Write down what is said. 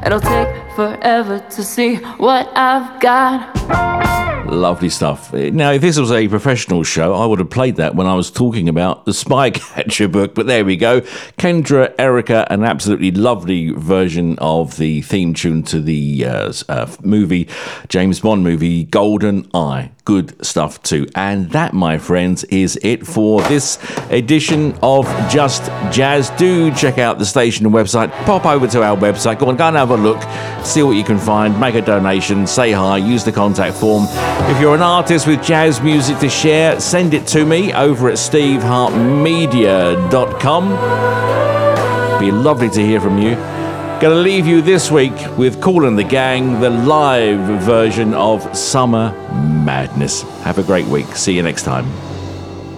it'll take forever to see what I've got. Lovely stuff. Now, if this was a professional show, I would have played that when I was talking about the Spycatcher book, but there we go. Kendra, Erica, an absolutely lovely version of the theme tune to the movie, James Bond movie, Golden Eye. Good stuff too. And that, my friends, is it for this edition of Just Jazz. Do check out the station website. Pop over to our website. Go and have a look. See what you can find. Make a donation. Say hi. Use the contact form. If you're an artist with jazz music to share, send it to me over at stevehartmedia.com. Be lovely to hear from you. Going to leave you this week with Kool and the Gang, the live version of Summer Madness. Have a great week. See you next time.